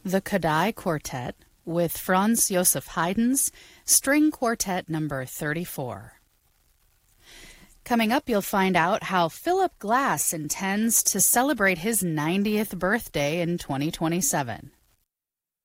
the Kodály Quartet with Franz Joseph Haydn's String Quartet number 34. Coming up, you'll find out how Philip Glass intends to celebrate his 90th birthday in 2027.